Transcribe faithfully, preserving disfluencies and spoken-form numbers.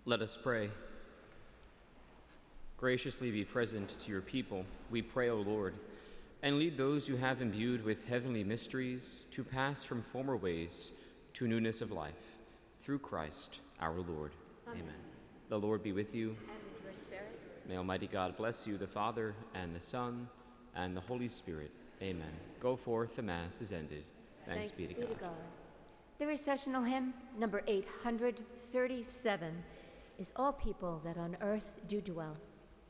Let us pray. Graciously be present to your people, we pray, O Lord, and lead those you have imbued with heavenly mysteries to pass from former ways to newness of life, through Christ our Lord. Amen. Amen. The Lord be with you. And with your spirit. May Almighty God bless you, the Father, and the Son, and the Holy Spirit. Amen. Go forth, the Mass is ended. Thanks, Thanks be to be God. to God. The recessional hymn, number eight hundred thirty-seven, is All People That on Earth Do Dwell.